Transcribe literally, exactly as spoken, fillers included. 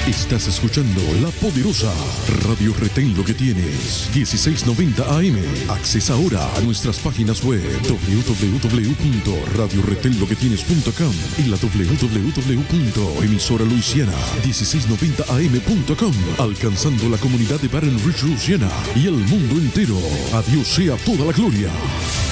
Estás escuchando La Poderosa Radio Retén Lo que Tienes, dieciséis noventa A M. Accesa ahora a nuestras páginas web doble u doble u doble u punto radio retén lo que tienes punto com y la doble u doble u doble u punto emisora louisiana dieciséis noventa A M punto com, alcanzando la comunidad de Baton Rouge, Louisiana y el mundo entero. A Dios sea toda la gloria.